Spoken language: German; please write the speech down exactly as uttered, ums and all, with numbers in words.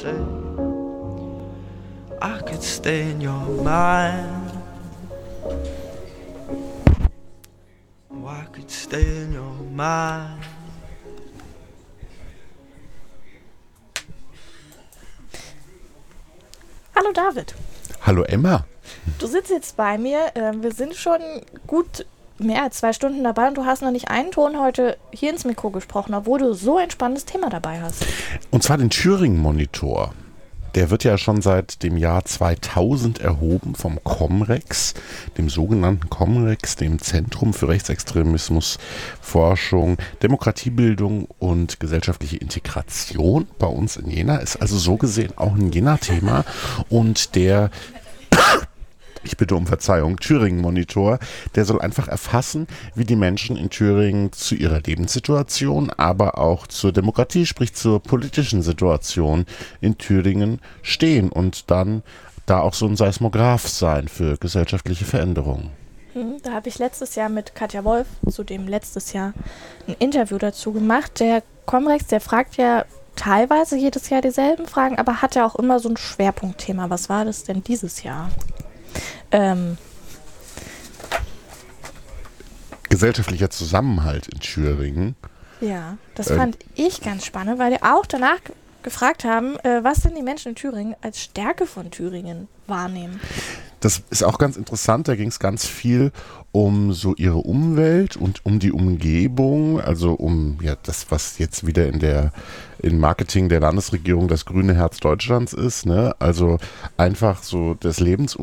say I could stay in your mind. Oh, I could stay in your mind. Hallo David. Hallo Emma. Du sitzt jetzt bei mir. Äh, wir sind schon gut mehr als zwei Stunden dabei und du hast noch nicht einen Ton heute hier ins Mikro gesprochen, obwohl du so ein spannendes Thema dabei hast. Und zwar den Turing-Monitor. Der wird ja schon seit dem Jahr zweitausend erhoben vom Comrex, dem sogenannten Comrex, dem Zentrum für Rechtsextremismus, Forschung, Demokratiebildung und gesellschaftliche Integration bei uns in Jena. Ist also so gesehen auch ein Jena-Thema. Und der, ich bitte um Verzeihung, Turing-Monitor, der soll einfach erfassen, wie die Menschen in Thüringen zu ihrer Lebenssituation, aber auch zur Demokratie, sprich zur politischen Situation in Thüringen stehen und dann da auch so ein Seismograph sein für gesellschaftliche Veränderungen. Da habe ich letztes Jahr mit Katja Wolf, zudem letztes Jahr, ein Interview dazu gemacht. Der Comrex, der fragt ja teilweise jedes Jahr dieselben Fragen, aber hat ja auch immer so ein Schwerpunktthema. Was war das denn dieses Jahr? Ähm, Gesellschaftlicher Zusammenhalt in Thüringen. Ja, das ähm, fand ich ganz spannend, weil die auch danach g- gefragt haben, äh, was denn die Menschen in Thüringen als Stärke von Thüringen wahrnehmen. Das ist auch ganz interessant, da ging es ganz viel um so ihre Umwelt und um die Umgebung, also um ja das, was jetzt wieder in der im Marketing der Landesregierung das grüne Herz Deutschlands ist, ne? Also einfach so das Lebens